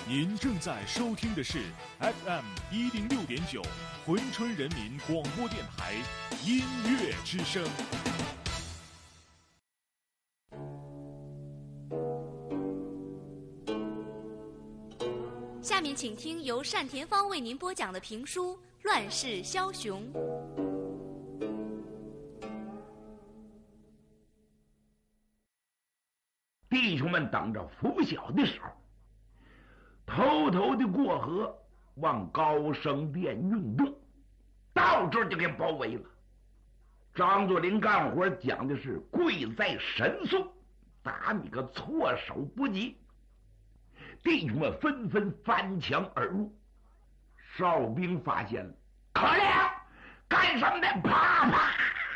您正在收听的是 FM106.9珲春人民广播电台音乐之声。 下面请听由单田芳为您播讲的评书《乱世枭雄》。 弟兄们等着拂晓的时候，偷偷的过河往高升殿运动，到这儿就给包围了。张作霖干活讲的是贵在神速，打你个措手不及。弟兄们纷纷翻墙而入，哨兵发现了，可怜干什么的？啪啪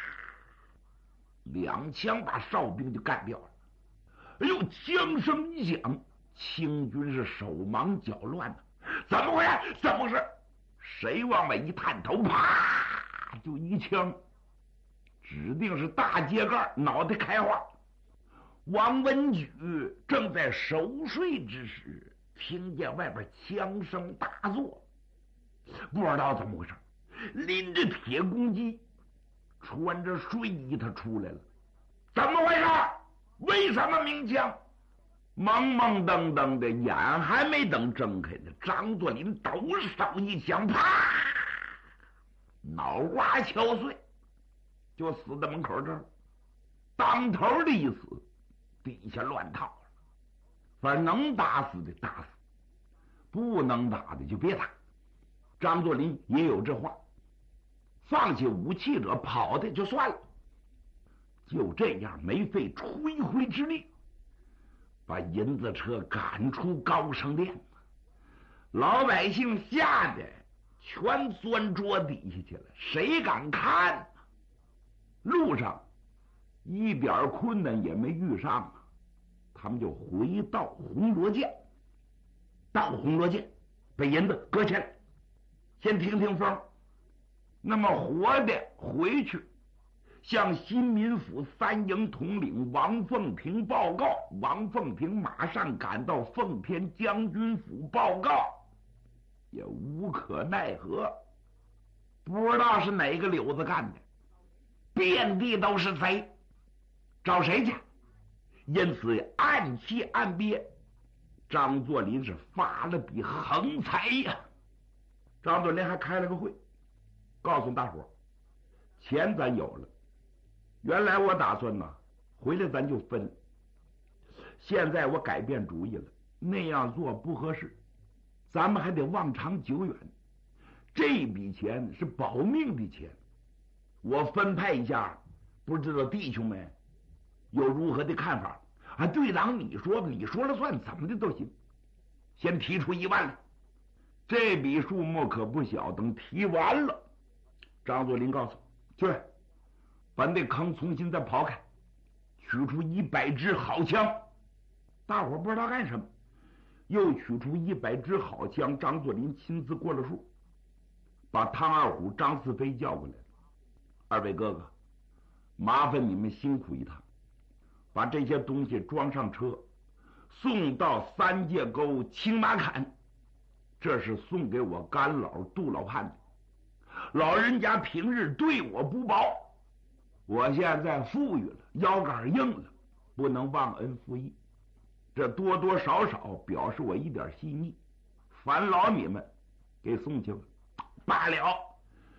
，2枪把哨兵就干掉了。哎呦，枪声一响，清军是手忙脚乱的，怎么回事？怎么回事？谁往外一探头，啪就一枪，指定是大秸秆脑袋开花。王文举正在熟睡之时，听见外边枪声大作，不知道怎么回事，拎着铁公鸡，穿着睡衣他出来了。怎么回事？为什么鸣枪？懵懵登登的，眼还没等睁开呢，张作霖抖手一枪，啪，脑瓜敲碎，就死在门口这儿。当头的一死，底下乱套了。反正能打死的打死，不能打的就别打。张作霖也有这话，放下武器者跑的就算了。就这样没费吹灰之力，把银子车赶出高升殿，老百姓吓得全钻桌底下去了，谁敢看呢？路上一点困难也没遇上啊，他们就回到红罗涧。到红罗涧把银子搁起来，先听听风，那么活的回去向新民府3营统领王凤亭报告。王凤亭马上赶到奉天将军府报告，也无可奈何，不知道是哪个柳子干的，遍地都是贼，找谁去？因此暗气暗憋，张作霖是发了笔横财呀。张作霖还开了个会，告诉大伙钱咱有了，原来我打算呢，回来咱就分。现在我改变主意了，那样做不合适，咱们还得望长久远。这笔钱是保命的钱，我分派一下，不知道弟兄们有如何的看法啊？队长，你说了算，怎么的都行。先提出1万来，这笔数目可不小。等提完了，张作霖告诉去把那坑重新再刨开，取出100支好枪。大伙不知道干什么，又取出100支好枪。张作霖亲自过了数，把汤二虎、张四飞叫过来了。2位哥哥，麻烦你们辛苦一趟，把这些东西装上车，送到3界沟青马坎，这是送给我干老杜老判的。老人家平日对我不薄，我现在富裕了，腰杆硬了，不能忘恩负义，这多多少少表示我一点心意，烦劳你们给送去了。罢了，